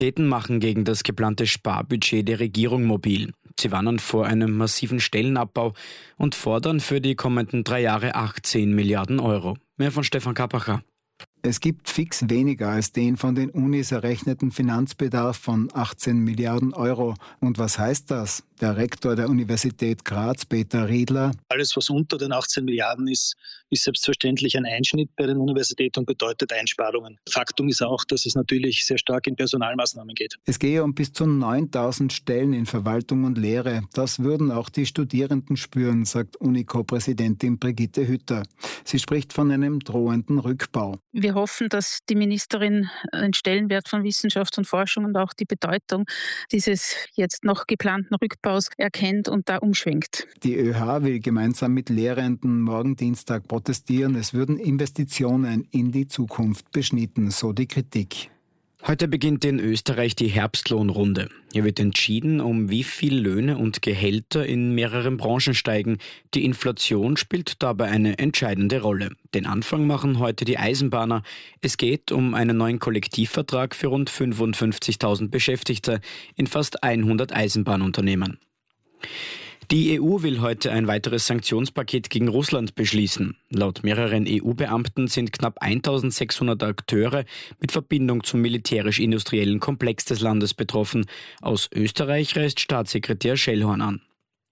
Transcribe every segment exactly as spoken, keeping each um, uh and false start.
Universitäten machen gegen das geplante Sparbudget der Regierung mobil. Sie warnen vor einem massiven Stellenabbau und fordern für die kommenden drei Jahre achtzehn Milliarden Euro. Mehr von Stefan Kappacher. Es gibt fix weniger als den von den Unis errechneten Finanzbedarf von achtzehn Milliarden Euro. Und was heißt das? Der Rektor der Universität Graz, Peter Riedler. Alles, was unter den achtzehn Milliarden ist, ist selbstverständlich ein Einschnitt bei den Universitäten und bedeutet Einsparungen. Faktum ist auch, dass es natürlich sehr stark in Personalmaßnahmen geht. Es gehe um bis zu neuntausend Stellen in Verwaltung und Lehre. Das würden auch die Studierenden spüren, sagt Unico-Präsidentin Brigitte Hütter. Sie spricht von einem drohenden Rückbau. Wir hoffen, dass die Ministerin den Stellenwert von Wissenschaft und Forschung und auch die Bedeutung dieses jetzt noch geplanten Rückbaus erkennt und da umschwenkt. Die ÖH will gemeinsam mit Lehrenden morgen Dienstag protestieren. Es würden Investitionen in die Zukunft beschnitten, so die Kritik. Heute beginnt in Österreich die Herbstlohnrunde. Hier wird entschieden, um wie viel Löhne und Gehälter in mehreren Branchen steigen. Die Inflation spielt dabei eine entscheidende Rolle. Den Anfang machen heute die Eisenbahner. Es geht um einen neuen Kollektivvertrag für rund fünfundfünfzigtausend Beschäftigte in fast hundert Eisenbahnunternehmen. Die E U will heute ein weiteres Sanktionspaket gegen Russland beschließen. Laut mehreren E U-Beamten sind knapp eintausendsechshundert Akteure mit Verbindung zum militärisch-industriellen Komplex des Landes betroffen. Aus Österreich reist Staatssekretär Schellhorn an.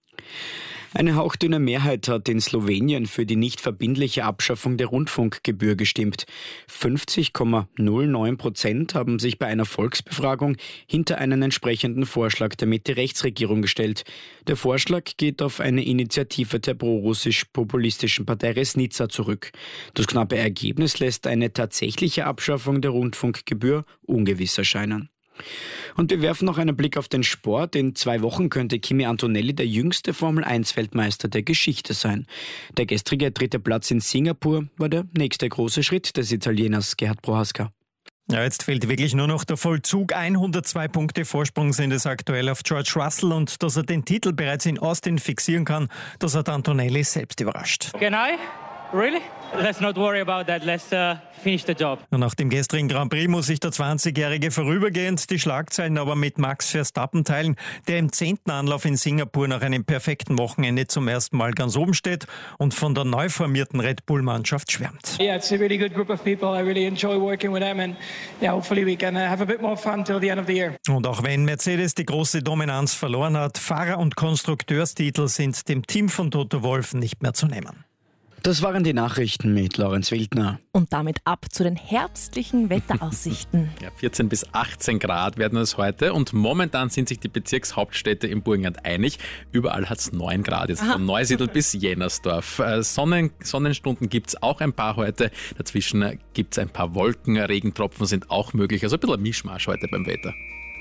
Eine hauchdünne Mehrheit hat in Slowenien für die nicht verbindliche Abschaffung der Rundfunkgebühr gestimmt. fünfzig Komma null neun Prozent haben sich bei einer Volksbefragung hinter einen entsprechenden Vorschlag der Mitte-Rechts-Regierung gestellt. Der Vorschlag geht auf eine Initiative der prorussisch-populistischen Partei Resnica zurück. Das knappe Ergebnis lässt eine tatsächliche Abschaffung der Rundfunkgebühr ungewiss erscheinen. Und wir werfen noch einen Blick auf den Sport. In zwei Wochen könnte Kimi Antonelli der jüngste Formel eins Weltmeister der Geschichte sein. Der gestrige dritte Platz in Singapur war der nächste große Schritt des Italieners Gerhard Prohaska. Ja, jetzt fehlt wirklich nur noch der Vollzug. hundertzwei Punkte Vorsprung sind es aktuell auf George Russell und dass er den Titel bereits in Austin fixieren kann, das hat Antonelli selbst überrascht. Can I? Really? Let's not worry about that. Let's uh, finish the job. Nach dem gestrigen Grand Prix muss sich der zwanzigjährige vorübergehend die Schlagzeilen aber mit Max Verstappen teilen, der im zehnten Anlauf in Singapur nach einem perfekten Wochenende zum ersten Mal ganz oben steht und von der neu formierten Red Bull-Mannschaft schwärmt. Yeah, it's a really good group of people. I really enjoy working with them and yeah, hopefully we can have a bit more fun till the end of the year. Und auch wenn Mercedes die große Dominanz verloren hat, Fahrer- und Konstrukteurstitel sind dem Team von Toto Wolff nicht mehr zu nehmen. Das waren die Nachrichten mit Lorenz Wildner. Und damit ab zu den herbstlichen Wetteraussichten. Ja, vierzehn bis achtzehn Grad werden es heute und momentan sind sich die Bezirkshauptstädte im Burgenland einig. Überall hat es neun Grad, jetzt Aha. von Neusiedl bis Jennersdorf. Sonnen, Sonnenstunden gibt es auch ein paar heute. Dazwischen gibt es ein paar Wolken, Regentropfen sind auch möglich. Also ein bisschen ein Mischmasch heute beim Wetter.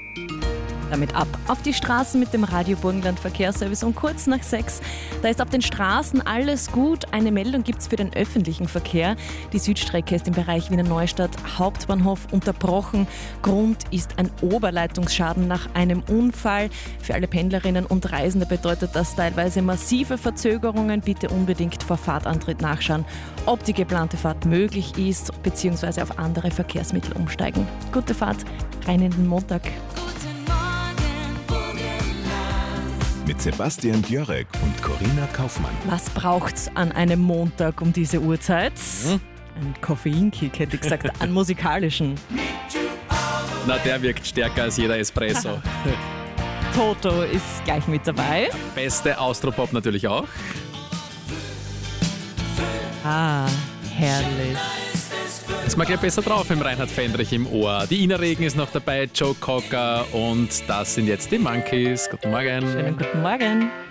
Damit ab auf die Straßen mit dem Radio Burgenland Verkehrsservice um kurz nach sechs. Da ist auf den Straßen alles gut. Eine Meldung gibt es für den öffentlichen Verkehr. Die Südstrecke ist im Bereich Wiener Neustadt Hauptbahnhof unterbrochen. Grund ist ein Oberleitungsschaden nach einem Unfall. Für alle Pendlerinnen und Reisende bedeutet das teilweise massive Verzögerungen. Bitte unbedingt vor Fahrtantritt nachschauen, ob die geplante Fahrt möglich ist, beziehungsweise auf andere Verkehrsmittel umsteigen. Gute Fahrt, rein in den Montag. Mit Sebastian Björek und Corinna Kaufmann. Was braucht's an einem Montag um diese Uhrzeit? Hm? Ein Koffeinkick, hätte ich gesagt, an musikalischen. Na, der wirkt stärker als jeder Espresso. Toto ist gleich mit dabei. Beste Austropop natürlich auch. Ah, herrlich. Ist mal gleich besser drauf im Reinhard Fendrich im Ohr. Die Ina Regen ist noch dabei, Joe Cocker und das sind jetzt die Monkeys. Guten Morgen. Schönen guten Morgen.